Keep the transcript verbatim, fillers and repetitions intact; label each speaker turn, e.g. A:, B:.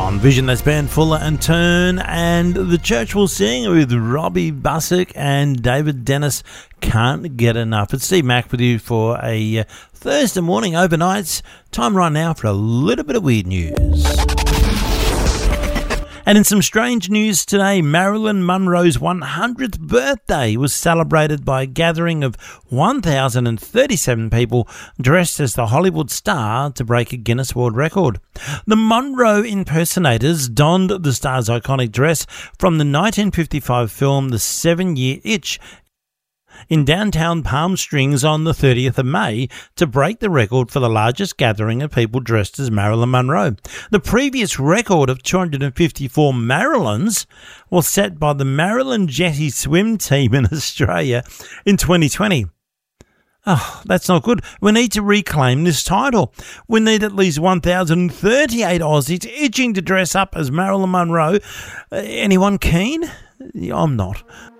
A: On Vision, that's Ben Fuller and Turn, and The Church Will Sing with Robbie Bussick and David Dennis. Can't get enough. It's Steve Mack with you for a uh, Thursday morning overnights. Time right now for a little bit of weird news. And in some strange news today, Marilyn Monroe's one hundredth birthday was celebrated by a gathering of one thousand thirty-seven people dressed as the Hollywood star to break a Guinness World Record. The Monroe impersonators donned the star's iconic dress from the nineteen fifty-five film The Seven-Year Itch in downtown Palm Springs on the thirtieth of May to break the record for the largest gathering of people dressed as Marilyn Monroe. The previous record of two hundred fifty-four Marilyns was set by the Marilyn Jetty swim team in Australia in twenty twenty. Oh, that's not good. We need to reclaim this title. We need at least one thousand thirty-eight Aussies itching to dress up as Marilyn Monroe. Uh, anyone keen? I'm not.